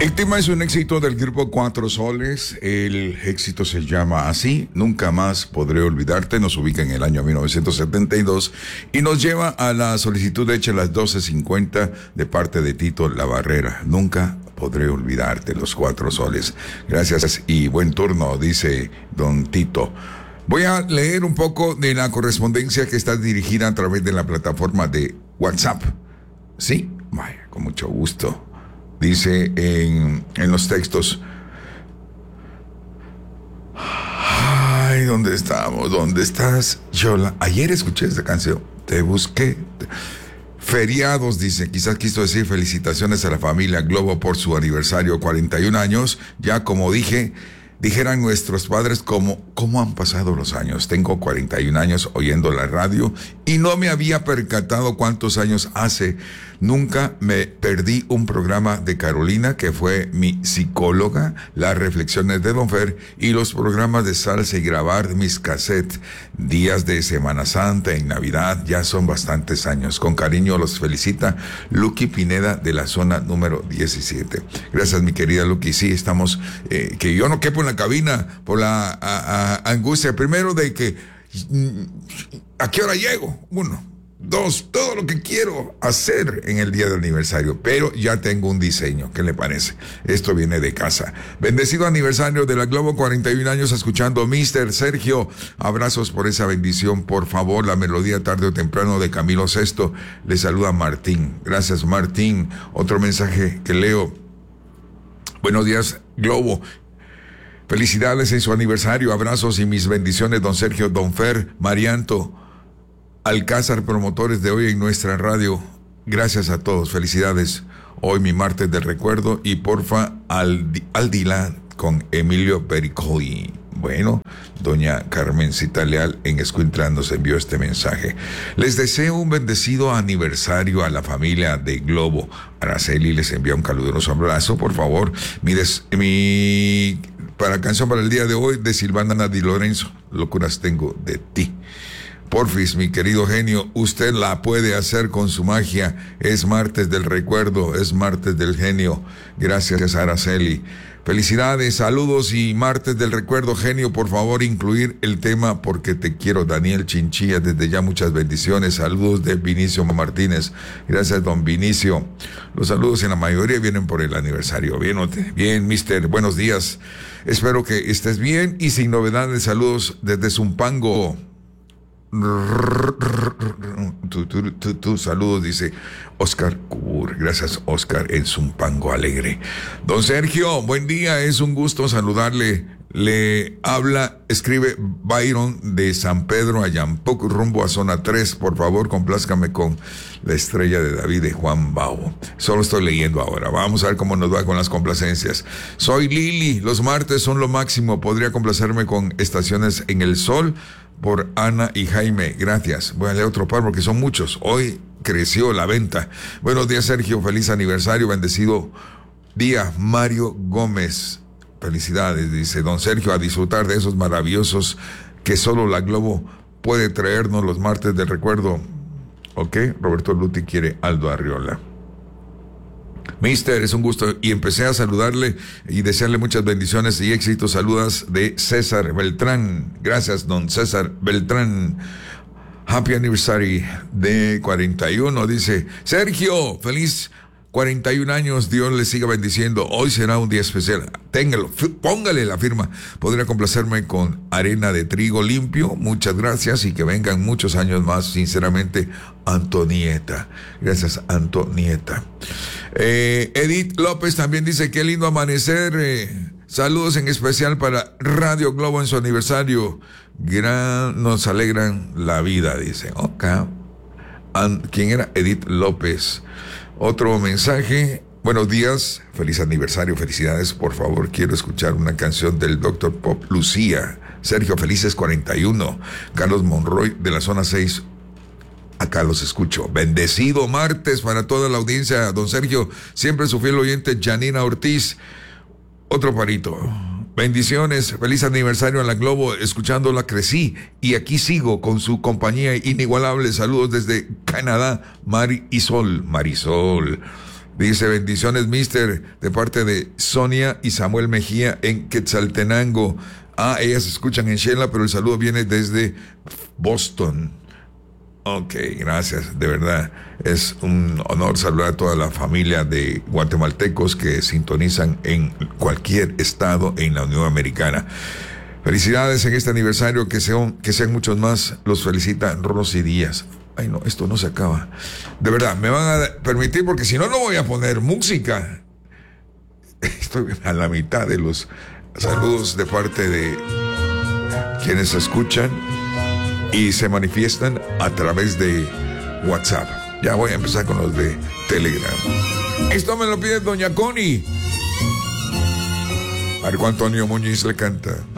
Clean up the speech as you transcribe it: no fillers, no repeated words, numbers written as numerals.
El tema es un éxito del grupo Cuatro Soles. El éxito se llama así, Nunca Más Podré Olvidarte. Nos ubica en el año 1972 y nos lleva a la solicitud hecha a las 12:50 de parte de Tito La Barrera. Nunca podré olvidarte, los Cuatro Soles. Gracias y buen turno, dice don Tito. Voy a leer un poco de la correspondencia que está dirigida a través de la plataforma de WhatsApp. ¿Sí? Vaya, con mucho gusto. Dice en los textos. Ay, ¿dónde estamos? ¿Dónde estás, Yola? Ayer escuché esta canción. Te busqué. Feriados, dice. Quizás quiso decir felicitaciones a la familia Globo por su aniversario, 41 años. Ya como dijeran nuestros padres cómo han pasado los años. Tengo 41 años oyendo la radio y no me había percatado cuántos años hace. Nunca me perdí un programa de Carolina, que fue mi psicóloga, las reflexiones de Don Fer y los programas de salsa y grabar mis cassettes. Días de Semana Santa y Navidad, ya son bastantes años. Con cariño los felicita Lucky Pineda de la zona número 17. Gracias, mi querida Lucky. Sí, estamos, que yo no quepo en la cabina por la angustia. Primero de que, ¿a qué hora llego? 1. 2, todo lo que quiero hacer en el día del aniversario, pero ya tengo un diseño. ¿Qué le parece? Esto viene de casa. Bendecido aniversario de la Globo, 41 años escuchando Mr. Sergio. Abrazos por esa bendición, por favor. La melodía tarde o temprano de Camilo Sesto. Le saluda Martín. Gracias, Martín. Otro mensaje que leo. Buenos días, Globo. Felicidades en su aniversario. Abrazos y mis bendiciones, don Sergio, don Fer, Marianto, Alcázar, promotores de hoy en nuestra radio. Gracias a todos, felicidades. Hoy mi martes del recuerdo y porfa Aldila con Emilio Pericoli. Bueno, doña Carmencita Leal en Escuintla nos envió este mensaje. Les deseo un bendecido aniversario a la familia de Globo. Araceli les envía un caluroso abrazo, por favor. Para canción para el día de hoy de Silvana Di Lorenzo, Locuras tengo de ti. Porfis, mi querido genio, usted la puede hacer con su magia. Es martes del recuerdo, es martes del genio. Gracias, Araceli. Felicidades, saludos y martes del recuerdo, genio. Por favor, incluir el tema Porque te quiero, Daniel Chinchilla. Desde ya muchas bendiciones. Saludos de Vinicio Martínez. Gracias, don Vinicio. Los saludos en la mayoría vienen por el aniversario. Bien, mister. Buenos días. Espero que estés bien y sin novedades. Saludos desde Zumpango. Saludos, dice Oscar Cubur. Gracias, Oscar, en Zumpango Alegre. Don Sergio, buen día, es un gusto saludarle. Le escribe Byron de San Pedro a Yampuc, rumbo a zona 3. Por favor, complázcame con La Estrella de David de Juan Bau. Solo estoy leyendo ahora. Vamos a ver cómo nos va con las complacencias. Soy Lili, los martes son lo máximo. Podría complacerme con Estaciones en el Sol por Ana y Jaime. Gracias. Voy a leer otro par porque son muchos. Hoy creció la venta. Buenos días, Sergio. Feliz aniversario. Bendecido día. Mario Gómez. Felicidades, dice don Sergio, a disfrutar de esos maravillosos que solo la Globo puede traernos los martes del recuerdo. Ok, Roberto Luti quiere Aldo Arriola. Mister, es un gusto y empecé a saludarle y desearle muchas bendiciones y éxitos. Saludas de César Beltrán. Gracias, don César Beltrán. Happy anniversary de 41, dice Sergio, feliz 41 años, Dios le siga bendiciendo. Hoy será un día especial. Téngalo, póngale la firma. Podría complacerme con Arena de Trigo Limpio. Muchas gracias y que vengan muchos años más. Sinceramente, Antonieta. Gracias, Antonieta. Edith López también dice, qué lindo amanecer. Saludos en especial para Radio Globo en su aniversario. Nos alegran la vida, dice. Ok. ¿Quién era? Edith López. Otro mensaje. Buenos días, feliz aniversario, felicidades. Por favor, quiero escuchar una canción del Dr. Pop Lucía. Sergio, felices 41. Carlos Monroy de la zona 6. Acá los escucho. Bendecido martes para toda la audiencia. Don Sergio, siempre su fiel oyente, Janina Ortiz. Otro parito. Bendiciones, feliz aniversario a la Globo, escuchándola crecí y aquí sigo con su compañía inigualable. Saludos desde Canadá, Marisol. Dice, bendiciones, mister, de parte de Sonia y Samuel Mejía en Quetzaltenango. Ellas escuchan en Shela, pero el saludo viene desde Boston. Ok, gracias, de verdad. Es un honor saludar a toda la familia de guatemaltecos que sintonizan en cualquier estado en la Unión Americana. Felicidades en este aniversario, que sean muchos más. Los felicita Rosy Díaz. Ay, no, esto no se acaba. De verdad, me van a permitir, porque si no, no voy a poner música. Estoy a la mitad de los saludos de parte de quienes escuchan y se manifiestan a través de WhatsApp. Ya voy a empezar con los de Telegram. Esto me lo pide doña Connie. Marco Antonio Muñiz le canta.